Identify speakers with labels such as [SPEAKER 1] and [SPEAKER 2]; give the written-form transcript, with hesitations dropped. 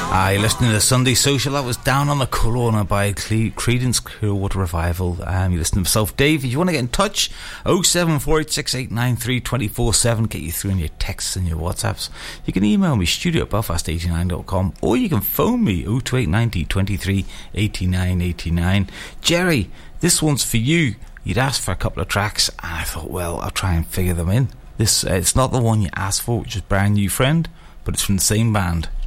[SPEAKER 1] You're listening to the Sunday Social. That was Down on the Corona by Creedence Clearwater Revival. You're listening to myself, Dave. If you want to get in touch, 07486893247, get you through in your texts and your WhatsApps. You can email me, studio@belfast89.com, or you can phone me, 02890 23 89 89. Jerry, this one's for you. You'd asked for a couple of tracks, and I thought, well, I'll try and figure them in. This it's not the one you asked for, which is Brand New Friend, but it's from the same band.